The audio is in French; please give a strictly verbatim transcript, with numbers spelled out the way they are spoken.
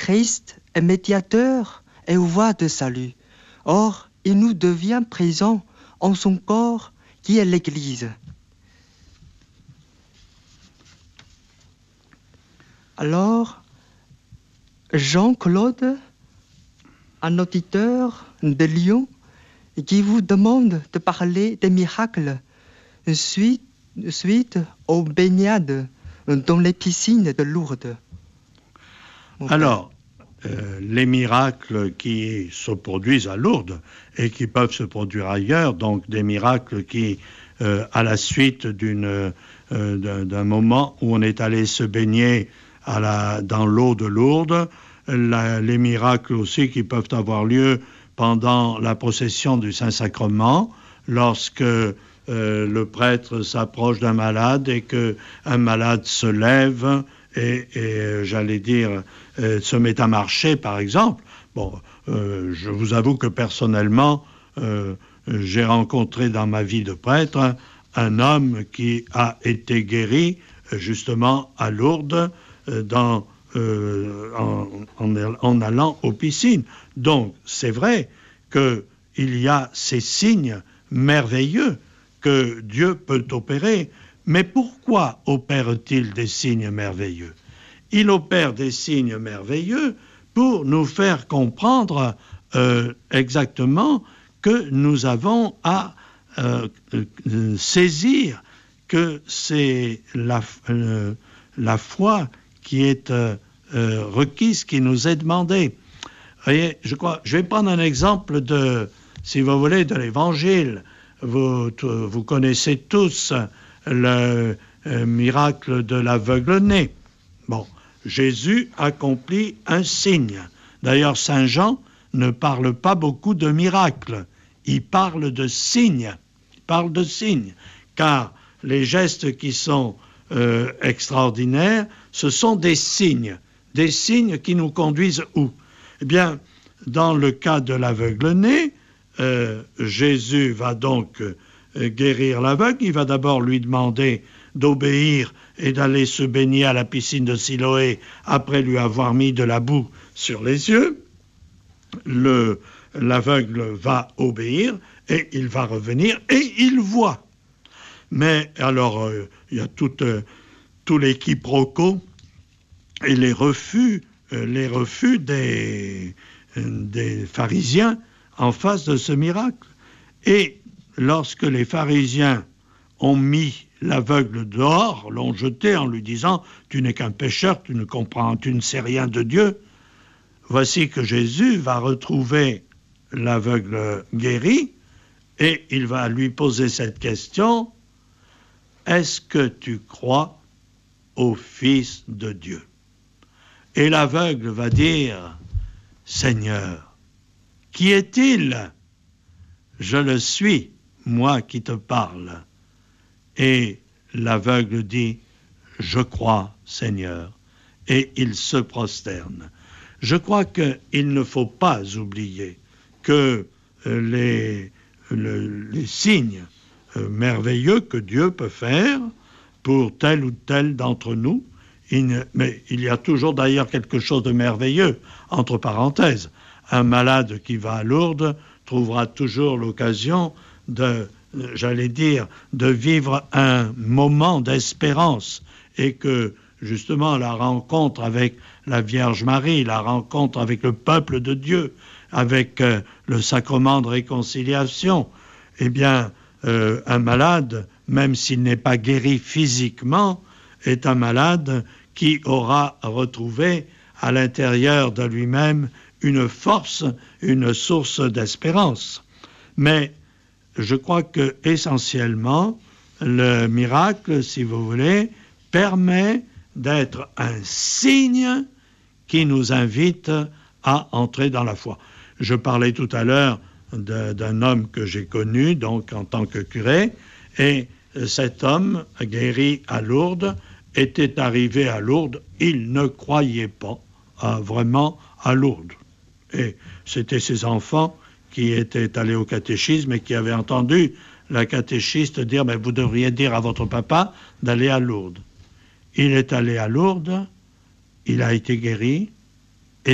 Christ est médiateur et voie de salut. Or, il nous devient présent en son corps qui est l'Église. Alors, Jean-Claude, un auditeur de Lyon, qui vous demande de parler des miracles suite, suite aux baignades dans les piscines de Lourdes. Alors, euh, les miracles qui se produisent à Lourdes et qui peuvent se produire ailleurs, donc des miracles qui, euh, à la suite d'une, euh, d'un, d'un moment où on est allé se baigner à la, dans l'eau de Lourdes, la, les miracles aussi qui peuvent avoir lieu pendant la procession du Saint-Sacrement, lorsque euh, le prêtre s'approche d'un malade et qu'un malade se lève et, et j'allais dire, euh, se met à marcher, par exemple. Bon, euh, je vous avoue que personnellement, euh, j'ai rencontré dans ma vie de prêtre un, un homme qui a été guéri justement à Lourdes euh, dans, euh, en, en, en allant aux piscines. Donc, c'est vrai qu'il y a ces signes merveilleux que Dieu peut opérer. Mais pourquoi opère-t-il des signes merveilleux? Il opère des signes merveilleux pour nous faire comprendre euh, exactement que nous avons à euh, euh, saisir que c'est la, euh, la foi qui est euh, euh, requise, qui nous est demandée. Vous voyez, je crois, je vais prendre un exemple de, si vous voulez, de l'Évangile. Vous, vous connaissez tous le euh, miracle de l'aveugle-né. Bon, Jésus accomplit un signe. D'ailleurs, Saint Jean ne parle pas beaucoup de miracles. Il parle de signes. Il parle de signes. Car les gestes qui sont euh, extraordinaires, ce sont des signes. Des signes qui nous conduisent où? Eh bien, dans le cas de l'aveugle-né, euh, Jésus va donc euh, guérir l'aveugle. Il va d'abord lui demander d'obéir et d'aller se baigner à la piscine de Siloé après lui avoir mis de la boue sur les yeux. Le, l'aveugle va obéir et il va revenir et il voit. Mais alors, euh, il y a tout, euh, tout les quiproquos et les refus, euh, les refus des, euh, des pharisiens en face de ce miracle. Et lorsque les pharisiens ont mis l'aveugle dehors, l'ont jeté en lui disant « Tu n'es qu'un pécheur, tu ne comprends, tu ne sais rien de Dieu », voici que Jésus va retrouver l'aveugle guéri et il va lui poser cette question « Est-ce que tu crois au Fils de Dieu ?» Et l'aveugle va dire « Seigneur, qui est-il? Je le suis, moi qui te parle. » Et l'aveugle dit « Je crois, Seigneur. » Et il se prosterne. Je crois qu'il ne faut pas oublier que les, le, les signes merveilleux que Dieu peut faire pour tel ou tel d'entre nous, il, mais il y a toujours d'ailleurs quelque chose de merveilleux, entre parenthèses. Un malade qui va à Lourdes trouvera toujours l'occasion de, j'allais dire, de vivre un moment d'espérance et que, justement, la rencontre avec la Vierge Marie, la rencontre avec le peuple de Dieu, avec euh, le sacrement de réconciliation, eh bien, euh, un malade, même s'il n'est pas guéri physiquement, est un malade qui aura retrouvé à l'intérieur de lui-même une force, une source d'espérance. Mais je crois que essentiellement, le miracle, si vous voulez, permet d'être un signe qui nous invite à entrer dans la foi. Je parlais tout à l'heure de, d'un homme que j'ai connu, donc en tant que curé, et cet homme, guéri à Lourdes, était arrivé à Lourdes, il ne croyait pas à, vraiment à Lourdes. Et c'était ses enfants qui étaient allés au catéchisme et qui avaient entendu la catéchiste dire « Vous devriez dire à votre papa d'aller à Lourdes ». Il est allé à Lourdes, il a été guéri,